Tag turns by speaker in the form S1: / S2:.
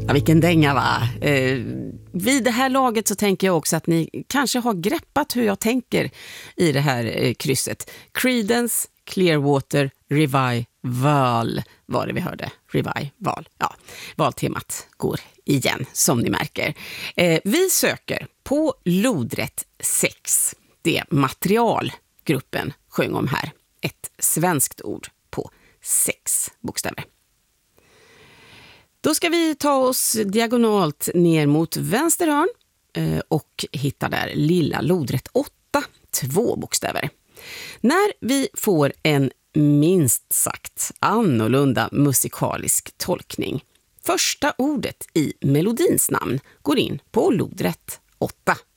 S1: Ja, vilken dänga va? Vid det här laget så tänker jag också att ni kanske har greppat hur jag tänker i det här krysset. Creedence Clearwater Revival var det vi hörde. Revival. Ja, valtemat går igen som ni märker. Vi söker på lodrätt 6. Det material gruppen sjöng om här. Ett svenskt ord på 6 bokstäver. Då ska vi ta oss diagonalt ner mot vänster hörn och hitta där lilla lodrätt 8, 2 bokstäver. När vi får en minst sagt annorlunda musikalisk tolkning, första ordet i melodins namn går in på lodrätt 8